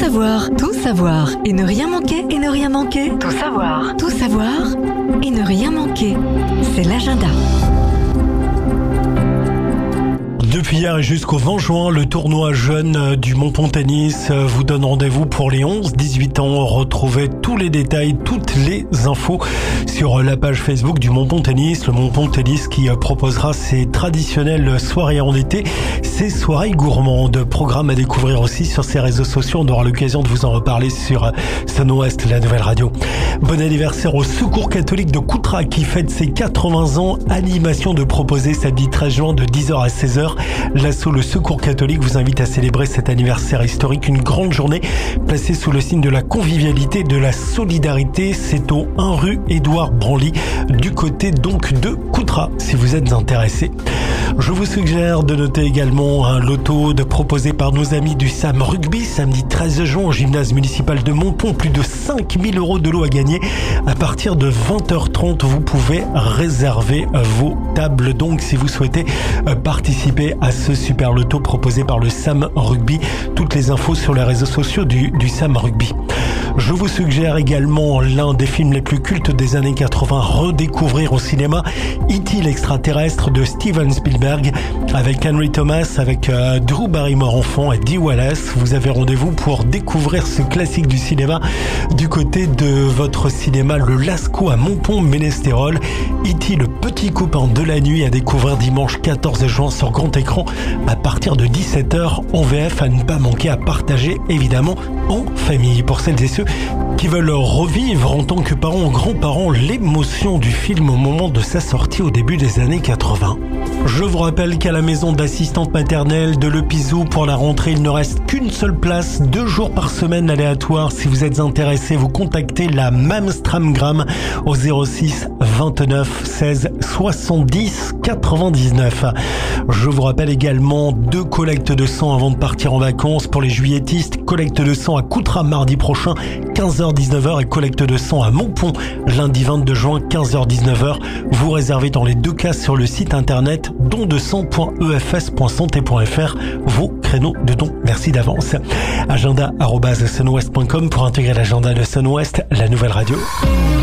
savoir et ne rien manquer, et ne rien manquer. Tout savoir et ne rien manquer. C'est l'agenda. Depuis hier et jusqu'au 20 juin, le tournoi jeune du Monpont Tennis vous donne rendez-vous pour les 11-18 ans. Retrouvez tous les détails, toutes les infos sur la page Facebook du Monpont Tennis. Le Monpont Tennis qui proposera ses traditionnelles soirées en été, ses soirées gourmandes. Programme à découvrir aussi sur ses réseaux sociaux. On aura l'occasion de vous en reparler sur Sun Ouest, la nouvelle radio. Bon anniversaire au Secours catholique de Coutras qui fête ses 80 ans. Animation de proposer samedi 13 juin de 10h à 16h. L'asso Le Secours catholique vous invite à célébrer cet anniversaire historique, une grande journée placée sous le signe de la convivialité, de la solidarité. C'est au 1 rue Édouard Branly, du côté donc de Coutras, si vous êtes intéressé. Je vous suggère de noter également un loto proposé par nos amis du SAM Rugby, samedi 13 juin au gymnase municipal de Montpont. Plus de 5 000 € de lot à gagner. À partir de 20h30, vous pouvez réserver vos tables. Donc, si vous souhaitez participer à ce super loto proposé par le SAM Rugby, toutes les infos sur les réseaux sociaux du SAM Rugby. Je vous suggère également l'un des films les plus cultes des années 80, redécouvrir au cinéma E.T. l'extraterrestre de Steven Spielberg avec Henry Thomas, avec Drew Barrymore enfant et Dee Wallace. Vous avez rendez-vous pour découvrir ce classique du cinéma du côté de votre cinéma Le Lascaux à Montpont-Ménestérol. E.T. le petit copain de la nuit à découvrir dimanche 14 juin sur grand écran à partir de 17h en VF, à ne pas manquer, à partager évidemment en famille. Pour celles et ceux qui veulent revivre en tant que parents ou grands-parents l'émotion du film au moment de sa sortie au début des années 80. Je vous rappelle qu'à la maison d'assistante maternelle de Le Pizou, pour la rentrée, il ne reste qu'une seule place, 2 jours par semaine aléatoire. Si vous êtes intéressé, vous contactez la Mamstramgram au 06 29 16 70 99. Je vous rappelle également 2 collectes de sang avant de partir en vacances pour les juilletistes. Collecte de sang à Coutras mardi prochain 15h-19h et collecte de sang à Montpont lundi 22 juin 15h-19h. Vous réservez dans les 2 cas sur le site internet dondesang.efs.santé.fr vos créneaux de dons. Merci d'avance. Agenda@sunwest.com pour intégrer l'agenda de Sun Ouest, la nouvelle radio.